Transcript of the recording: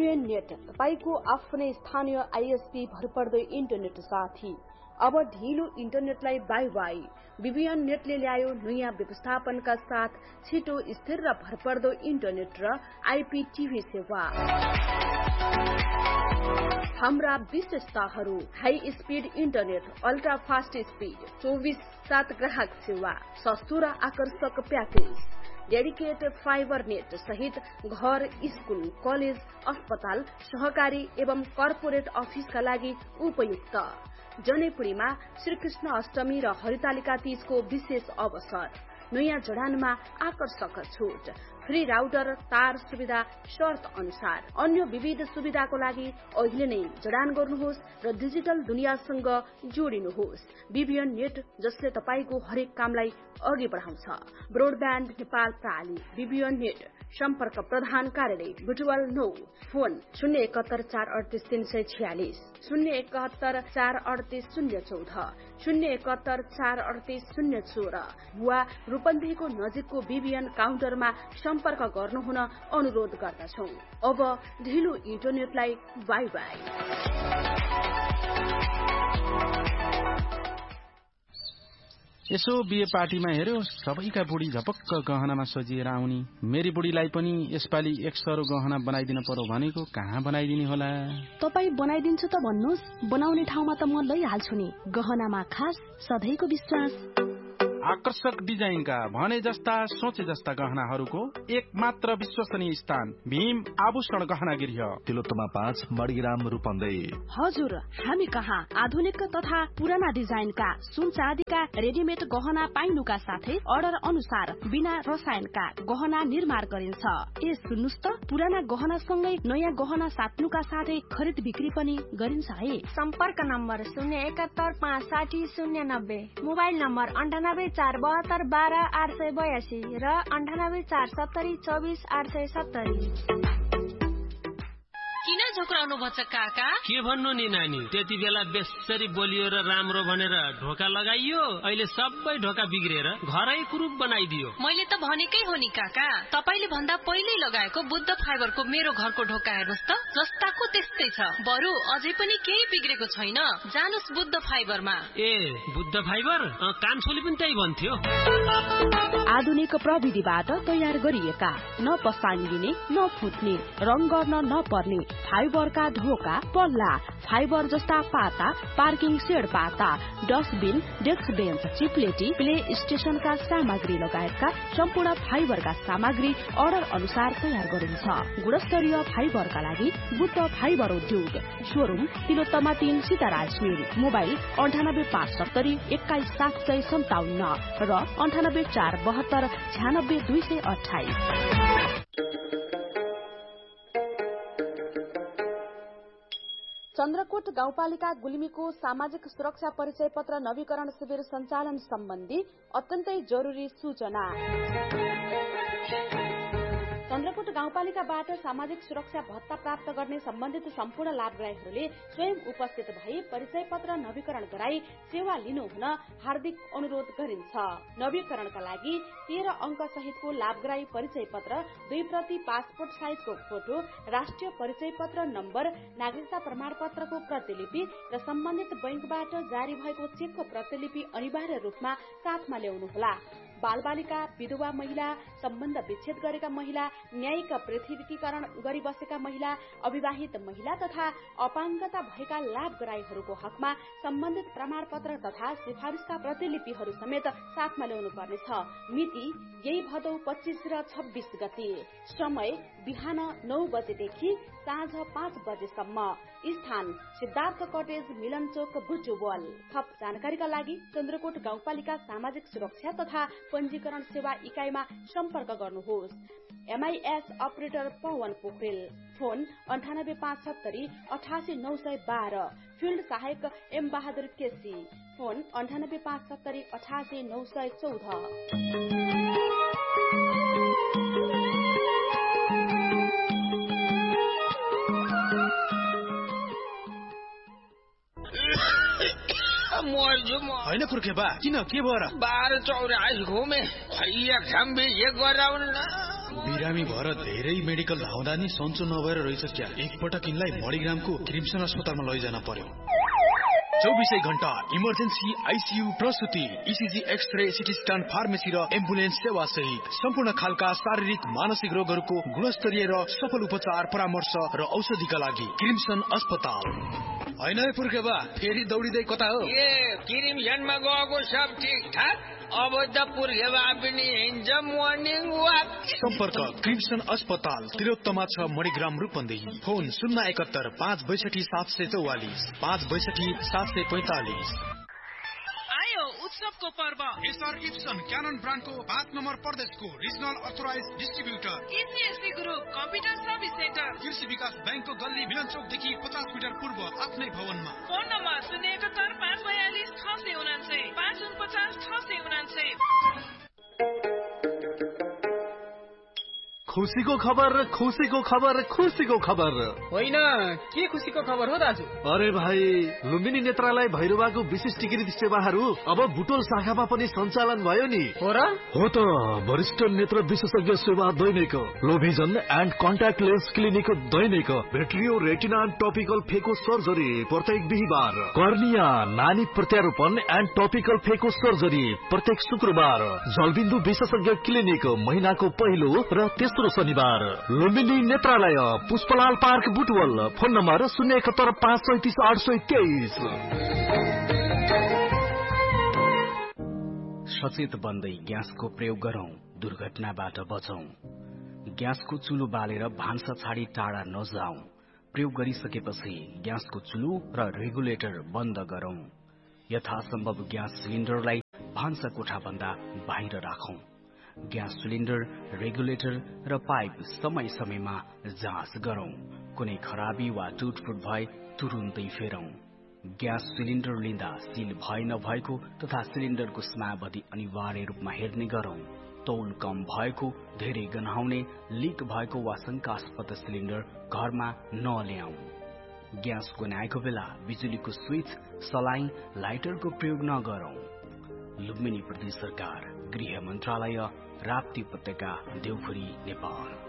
VPN net तपाईको आफ्नै स्थानीय ISP भरपर्दो इन्टरनेट साथी। अब ढिलो इन्टरनेटलाई बाई बाई। VPN नेटले ल्यायो नयाँ व्यवस्थापनका साथ छिटो स्थिर र भरपर्दो इन्टरनेट र IPTV सेवा। हाम्रा विशेषताहरू: high speed internet, ultra fast speed, 24/7 ग्राहक सेवा, सस्तो र आकर्षक प्याकेज, डेडिकेटेड फाइबर नेट सहित घर, स्कूल, कलेज, अस्पताल, सहकारी एवं कर्पोरेट अफिसका लागि उपयुक्त। जनेपुरीमा श्रीकृष्ण अष्टमी र हरितालिका तीजको विशेष अवसर। नयाँ जडानमा आकर्षक छुट, फ्री राउटर, तार सुविधा शर्त अनुसार। अन्य विविध सुविधाको लागि अहिले नै जडान गर्नुहोस् र डिजिटल दुनियासँग जोडिनुहोस्। VPN नेट जसले तपाईको हरेक कामलाई अघि बढाउँछ। ब्रोडब्यान्ड नेपाल प्रणाली VPN नेट। सम्पर्क प्रधान कार्यालय बुटवल 9, फोन 071 438 314, 071 438 014 वा रूपन्देहीको नजिकको VPN काउन्टरमा सम्पर्क गर्नुहुन अनुरोध गर्दछौं। अब ढिलो इन्टरनेटलाई बाई बाई। यसो बिहे पार्टीमा हेर्यो सबैका बुढी झपक्क गहनामा सजिएर आउनी। मेरी बुढीलाई पनि यसपालि एक सरो गहना बनाइदिन पर्यो भनेको कहाँ बनाइदिने होला? तपाई बनाइदिन्छु त भन्नुस्, बनाउने ठाउँमा त म लैहाल्छु नि। गहनामा खास सधैँको विश्वास। आकर्षक डिजाइनका भने जस्ता सोचे जस्ता गहनाहरूको एक मात्र विश्वसनीय स्थान भीम आभूषण गहना गृह, तिलोत्तमा 5 मणिग्राम रूपन्देही। हजुर, हामी कहाँ आधुनिक तथा पुराना डिजाइनका सुन चाँदीका रेडिमेड गहना पाइनुका साथै अर्डर अनुसार बिना रसायनका गहना निर्माण गरिन्छ। ए सुन्नुस् त, पुराना गहना सँगै नयाँ गहना साट्नुका साथै खरिद बिक्री पनि गरिन्छ है। सम्पर्क नम्बर 071 560 090, मोबाइल नम्बर 98 472 12 882 र 98 470 24 870। किन झोक्राउनु भन्छ काका? के भन्नु नि नानी, त्यति बेला बेसरी बोलियो र राम्रो भनेर ढोका लगाइयो, अहिले सबै ढोका बिग्रेर घरै कुरूप बनाइदियो। मैले त भनेकै हो नि काका, तपाईले भन्दा पहिल्यै लगाएको बुद्ध फाइबरको मेरो घरको ढोका हेर्नुस् त, जस्ताको त्यस्तै छ। बरु अझै पनि केही बिग्रेको छैन। जानुस् बुद्ध फाइबरमा। ए बुद्ध फाइबर? कान्छोले पनि त्यही भन्थ्यो। आधुनिक प्रविधिबाट तयार गरिएका, न पसाङ्गिने न फुट्ने, रङ गर्न नपर्ने फाइबरका ढोका, पल्ला, फाइबर जस्ता पाता, पार्किङ सेड पाता, डस्टबिन, डेस्क बेन्च, चिप्लेटी, प्ले स्टेशनका सामग्री लगायतका सम्पूर्ण फाइबरका सामग्री अर्डर अनुसार तयार गरिन्छ। गुणस्तरीय फाइबरका लागि बुद्ध फाइबर उद्योग, शोरूम तिलोत्तमा 3 सीताराज मिल, मोबाइल 98 570 21 757 र 98 472 96 228। चन्द्रकोट गाउँपालिका गुल्मीको सामाजिक सुरक्षा परिचय पत्र नवीकरण शिविर सञ्चालन सम्बन्धी अत्यन्तै जरुरी सूचना। चन्द्रकोट गाउँपालिकाबाट सामाजिक सुरक्षा भत्ता प्राप्त गर्ने सम्बन्धित सम्पूर्ण लाभग्राहीहरूले स्वयं उपस्थित भई परिचय पत्र नवीकरण गराई सेवा लिनु हुन हार्दिक अनुरोध गरिन्छ। नवीकरणका लागि 13 अंक सहितको लाभग्राही परिचय पत्र, 2 प्रति पासपोर्ट साइजको फोटो, राष्ट्रिय परिचय पत्र नम्बर, नागरिकता प्रमाणपत्रको प्रतिलिपि र सम्बन्धित बैंकबाट जारी भएको चेकको प्रतिलिपि अनिवार्य रूपमा साथमा ल्याउनुहोला। बालबालिका, विधवा महिला, सम्बन्ध विच्छेद गरेका महिला, न्यायिक पृथकीकरण गरी बसेका महिला, अविवाहित महिला तथा अपाङ्गता भएका लाभग्राहीहरूको हकमा सम्बन्धित प्रमाणपत्र तथा सिफारिसका प्रतिलिपिहरू समेत साथमा ल्याउनु पर्नेछ। मिति यही भदौ 25 र 26 गते। समय बिहान 9 बजेदेखि साँझ 5 बजेसम्म। स्थान सिद्धार्थ कटेज, मिलन चोक, बुटवल। थप जानकारीका लागि चन्द्रकोट गाउँपालिका सामाजिक सुरक्षा तथा पञ्जीकरण सेवा इकाइमा सम्पर्क गर्नुहोस्। MIS operator Pawan Pokharel, phone 98 570 88 912, field सहायक M बहादुर केसी, फोन 98 570 88 914। होइन पुर्खे बा, किन के भयो र? 12 चौरासी घुमे, खैया खाम्बे एक गराउन बिरामी भएर धेरै मेडिकल धाउँदा नि सन्चो नभएर रहेछ क्या। एकपटक यिनलाई मणिग्रामको क्रिम्सन अस्पतालमा लैजान पर्यो। 24 घण्टा emergency, ICU, प्रसुति, ECG, x-ray, CT scan, pharmacy र एम्बुलेन्स सेवा सहित सम्पूर्ण खालका शारीरिक मानसिक रोगहरूको गुणस्तरीय र सफल उपचार, परामर्श र औषधिका लागि क्रिम्सन अस्पताल। होइन पुर्खे बा, फेरि दौडिँदै कता हो? क्रिम्सनमा गएको सब ठिक ठाक, अब त पुर्खे बा पनि हिँड्छ मर्निङ वाक। सम्पर्क क्रिम्सन अस्पताल, तिलोत्तमा 6 मणिग्राम रूपन्देही। फोन 071 562 744 562 745। आयो उत्सवको पर्व। एसआर इप्सन क्यानन ब्रान्डको 5 नम्बर प्रदेशको regional authorise distributor. इसिएससी group computer service centre, कृषि विकास बैंकको गल्ली मिलन चौकदेखि 50 मिटर पूर्व आफ्नै भवनमा। Phone number 071 542 649 549 649। खुसीको खबर, खुसीको खबर, खुसीको खबर। होइन, के खुसीको खबर हो दाजु? अरे भाइ, लुम्बिनी नेत्रालय भैरवाको विशिष्टीकृत सेवाहरू अब बुटोल शाखामा पनि सञ्चालन भयो नि। हो र? हो त, वरिष्ठ नेत्र विशेषज्ञ सेवा दैनिक, लोभिजन and contact lens clinic Dainik, भेट्रियो retina and topical फेको सर्जरी प्रत्येक बिहीबार, कर्निया नानी प्रत्यारोपण एन्ड टपिकल फेको सर्जरी प्रत्येक शुक्रबार, जलबिन्दु विशेषज्ञ क्लिनिक महिनाको पहिलो र तेस्रो शनिबार, लुम्बिनी नेत्रालय, Pushpalal park Butwal. Phone number 071 537 823। सचेत बन्दै ग्यासको प्रयोग गरौं, दुर्घटनाबाट बचौं। ग्यासको चुलो बालेर भान्सा छाडी टाढा नजाउँ। प्रयोग गरिसकेपछि ग्यासको चुलो र रेगुलेटर बन्द गरौं। यथासम्भव ग्यास सिलिन्डरलाई भान्सा कोठाभन्दा बाहिर राखौं। ग्यास सिलिन्डर, रेगुलेटर र पाइप समय समयमा जाँच गरौं। कुनै खराबी वा टुटफुट भए तुरुन्तै फेरौं। ग्यास सिलिन्डर लिँदा सिल भए नभएको तथा सिलिन्डरको समावधि अनिवार्य रूपमा हेर्ने गरौं। तौल कम भएको, धेरै गन्हाउने, लिक भएको वा शंकास्पद सिलिन्डर घरमा नल्याऊ। ग्यास गन्हाएको बेला बिजुलीको स्विच, सलाई, लाइटरको प्रयोग नगरौं। लुम्बिनी प्रदेश सरकार, गृह मन्त्रालय, राप्ती उपत्यका, देउखुरी, नेपाल।